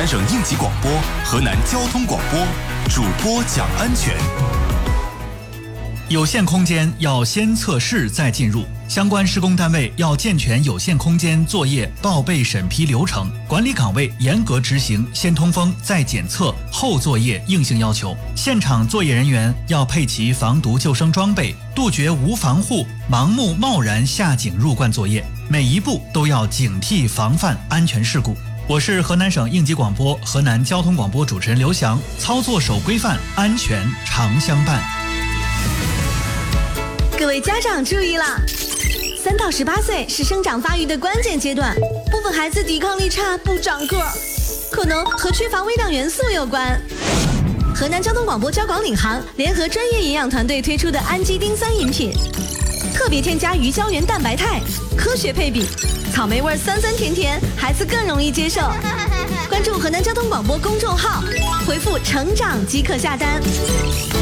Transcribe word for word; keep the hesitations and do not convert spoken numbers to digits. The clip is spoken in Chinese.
南省应急广播、河南交通广播，主播讲安全。 有限空间要先测试再进入，相关施工单位要健全有限空间作业报备审批流程，管理岗位严格执行先通风再检测后作业硬性要求。现场作业人员要配齐防毒救生装备，杜绝无防护、盲目贸然下井入灌作业，每一步都要警惕防范安全事故。我是河南省应急广播、河南交通广播主持人刘翔，操作守规范，安全常相伴。 各位家长注意啦！三到十八岁是生长发育的关键阶段，部分孩子抵抗力差，不长个儿，可能和缺乏微量元素有关。河南交通广播交广领航联合专业营养团队推出的氨基丁酸饮品，特别添加鱼胶原蛋白肽，科学配比，草莓味酸酸甜甜，孩子更容易接受。关注河南交通广播公众号，回复成长即可下单。